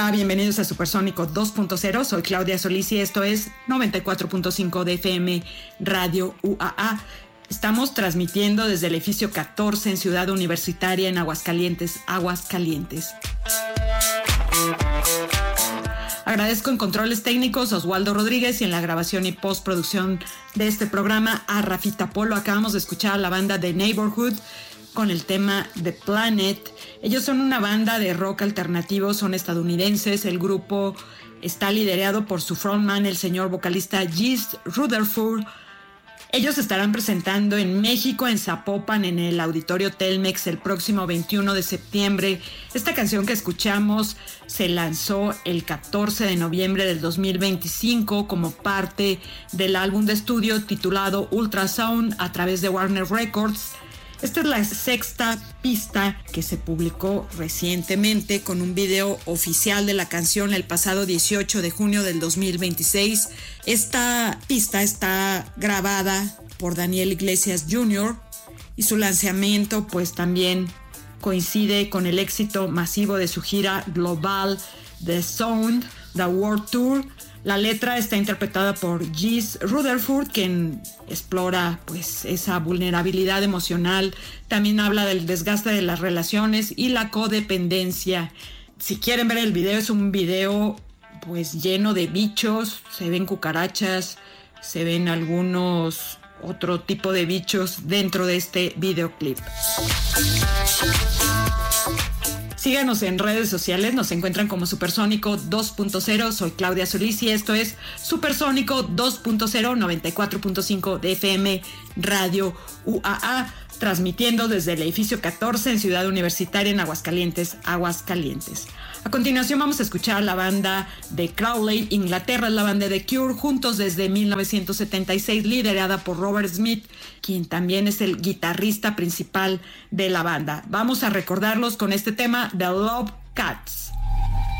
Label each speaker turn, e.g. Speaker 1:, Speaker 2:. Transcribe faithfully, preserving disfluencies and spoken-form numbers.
Speaker 1: Hola, bienvenidos a Supersónico dos punto cero. Soy Claudia Solís y esto es noventa y cuatro punto cinco de F M Radio U A A. Estamos transmitiendo desde el edificio catorce en Ciudad Universitaria en Aguascalientes, Aguascalientes. Agradezco en controles técnicos a Oswaldo Rodríguez y en la grabación y postproducción de este programa a Rafita Polo. Acabamos de escuchar a la banda The Neighborhood con el tema The Planet. Ellos son una banda de rock alternativo, son estadounidenses. El grupo está liderado por su frontman, el señor vocalista Jesse Rutherford. Ellos estarán presentando en México, en Zapopan, en el Auditorio Telmex, el próximo veintiuno de septiembre. Esta canción que escuchamos se lanzó el catorce de noviembre del dos mil veinticinco como parte del álbum de estudio titulado Ultrasound a través de Warner Records. Esta es la sexta pista que se publicó recientemente con un video oficial de la canción el pasado dieciocho de junio del dos mil veintiséis. Esta pista está grabada por Daniel Iglesias junior y su lanzamiento pues también coincide con el éxito masivo de su gira global The Sound, The World Tour. La letra está interpretada por Jesse Rutherford, quien explora pues esa vulnerabilidad emocional. También habla del desgaste de las relaciones y la codependencia. Si quieren ver el video, es un video pues lleno de bichos. Se ven cucarachas, se ven algunos otro tipo de bichos dentro de este videoclip. Síganos en redes sociales, nos encuentran como Supersónico dos punto cero. Soy Claudia Solís y esto es Supersónico dos punto cero, noventa y cuatro punto cinco de F M Radio U A A, transmitiendo desde el edificio catorce en Ciudad Universitaria en Aguascalientes, Aguascalientes. A continuación vamos a escuchar a la banda de Crowley, Inglaterra, la banda de Cure, juntos desde mil novecientos setenta y seis, liderada por Robert Smith, quien también es el guitarrista principal de la banda. Vamos a recordarlos con este tema, The Love Cats.